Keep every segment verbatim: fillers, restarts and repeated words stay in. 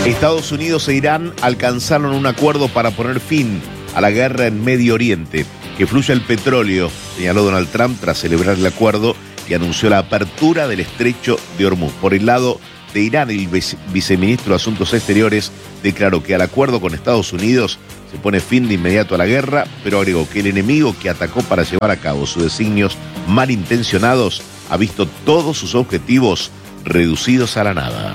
Estados Unidos e Irán alcanzaron un acuerdo para poner fin a la guerra en Medio Oriente. Que fluya el petróleo, señaló Donald Trump tras celebrar el acuerdo y anunció la apertura del estrecho de Hormuz. Por el lado de Irán, el viceministro de Asuntos Exteriores declaró que al acuerdo con Estados Unidos se pone fin de inmediato a la guerra, pero agregó que el enemigo que atacó para llevar a cabo sus designios malintencionados ha visto todos sus objetivos reducidos a la nada.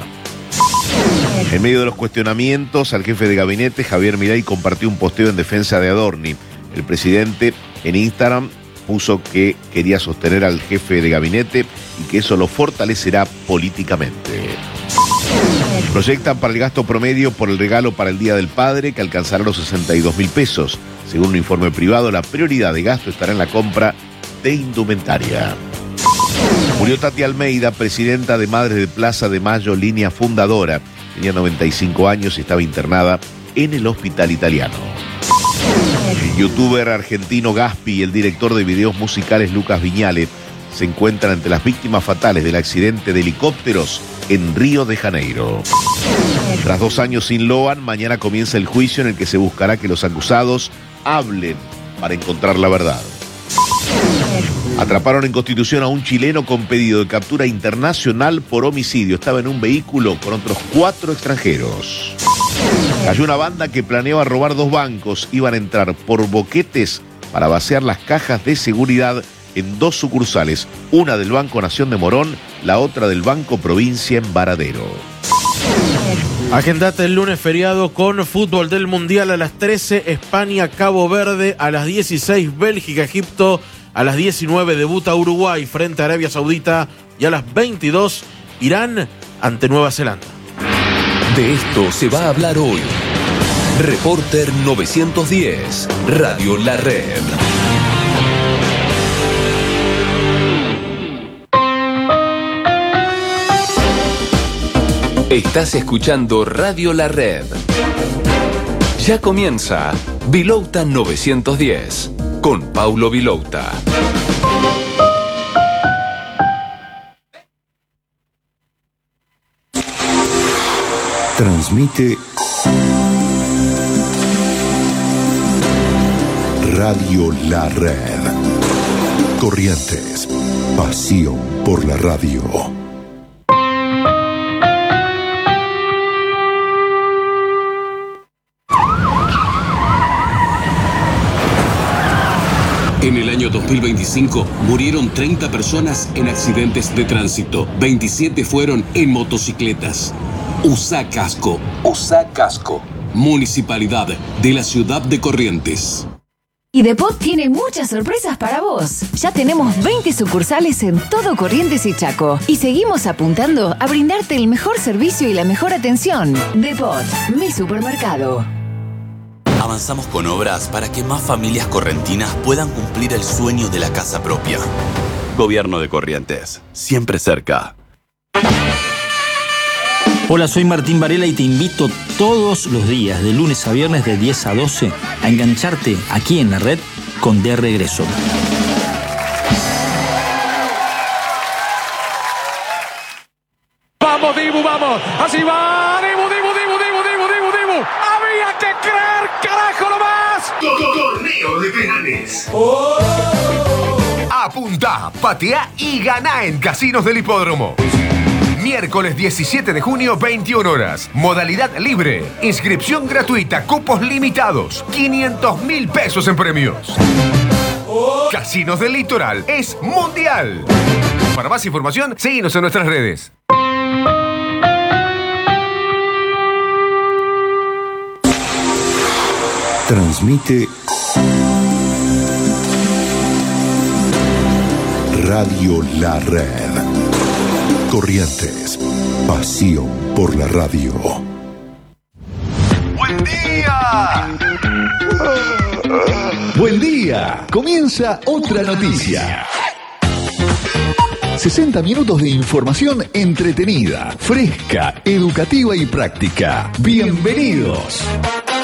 En medio de los cuestionamientos al jefe de gabinete, Javier Milei compartió un posteo en defensa de Adorni. El presidente en Instagram puso que quería sostener al jefe de gabinete y que eso lo fortalecerá políticamente. Proyectan para el gasto promedio por el regalo para el Día del Padre que alcanzará los sesenta y dos mil pesos. Según un informe privado, la prioridad de gasto estará en la compra de indumentaria. Murió Tati Almeida, presidenta de Madres de Plaza de Mayo, línea fundadora. Tenía noventa y cinco años y estaba internada en el hospital italiano. El youtuber argentino Gaspi y el director de videos musicales Lucas Viñale se encuentran entre las víctimas fatales del accidente de helicópteros en Río de Janeiro. Tras dos años sin Loan, mañana comienza el juicio en el que se buscará que los acusados hablen para encontrar la verdad. Atraparon en Constitución a un chileno con pedido de captura internacional por homicidio. Estaba en un vehículo con otros cuatro extranjeros. Cayó una banda que planeaba robar dos bancos. Iban a entrar por boquetes para vaciar las cajas de seguridad en dos sucursales. Una del Banco Nación de Morón, la otra del Banco Provincia en Varadero. Agendate el lunes feriado con fútbol del Mundial a las trece, España, Cabo Verde, a las dieciséis, Bélgica, Egipto, a las diecinueve debuta Uruguay frente a Arabia Saudita y a las veintidós, Irán ante Nueva Zelanda. De esto se va a hablar hoy. Reporter novecientos diez, Radio La Red. Estás escuchando Radio La Red. Ya comienza Vilouta novecientos diez con Paulo Vilouta. Transmite Radio La Red. Corrientes, pasión por la radio. En el año dos mil veinticinco murieron treinta personas en accidentes de tránsito. veintisiete fueron en motocicletas. Usa casco. Usa casco. Municipalidad de la ciudad de Corrientes. Y Depot tiene muchas sorpresas para vos. Ya tenemos veinte sucursales en todo Corrientes y Chaco. Y seguimos apuntando a brindarte el mejor servicio y la mejor atención. Depot, mi supermercado. Avanzamos con obras para que más familias correntinas puedan cumplir el sueño de la casa propia. Gobierno de Corrientes, siempre cerca. Hola, soy Martín Varela y te invito todos los días, de lunes a viernes de diez a doce, a engancharte aquí en la red con De Regreso. Vamos, Dibu, vamos. Así va. Dibu, Dibu, Dibu, Dibu, Dibu, Dibu, Dibu. Había que creer, carajo, nomás. Torneo de penales. Oh. Apunta, patea y gana en Casinos del Hipódromo. Miércoles diecisiete de junio, veintiuna horas. Modalidad libre. Inscripción gratuita. Cupos limitados. quinientos mil pesos en premios. Oh. Casinos del Litoral es mundial. Para más información, síguenos en nuestras redes. Transmite Radio La Red. Corrientes, pasión por la radio. ¡Buen día! Buen día. Comienza otra noticia. sesenta minutos de información entretenida, fresca, educativa y práctica. Bienvenidos.